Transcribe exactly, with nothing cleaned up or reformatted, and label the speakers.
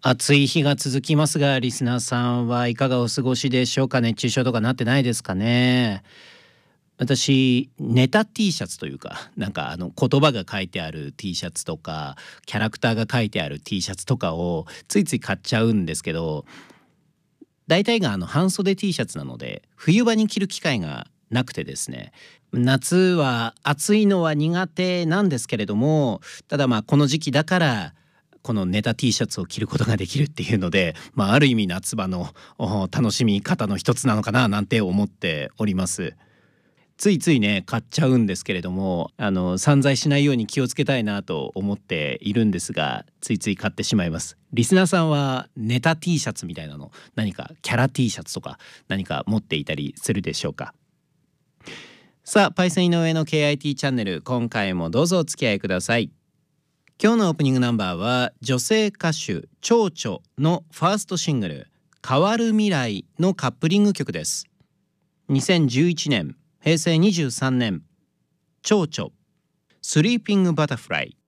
Speaker 1: 暑い日が続きますが、リスナーさんはいかがお過ごしでしょうか。熱中症とかなってないですかね。私ネタ T シャツというか、なんかあの言葉が書いてある T シャツとかキャラクターが書いてある T シャツとかをついつい買っちゃうんですけど、大体があの半袖 T シャツなので冬場に着る機会がなくてですね、夏は暑いのは苦手なんですけれども、ただまあこの時期だからこのネタ T シャツを着ることができるっていうので、まあ、ある意味夏場のお楽しみ方の一つなのかななんて思っております。ついついね買っちゃうんですけれども、あの散財しないように気をつけたいなと思っているんですが、ついつい買ってしまいます。リスナーさんはネタ T シャツみたいなの、何かキャラ T シャツとか何か持っていたりするでしょうか。さあ、パイセン井上の ケーアイティー チャンネル、今回もどうぞお付き合いください。今日のオープニングナンバーは女性歌手蝶々のファーストシングル変わる未来のカップリング曲です。にせんじゅういちねん、へいせいにじゅうさんねん、蝶々スリーピングバタフライ。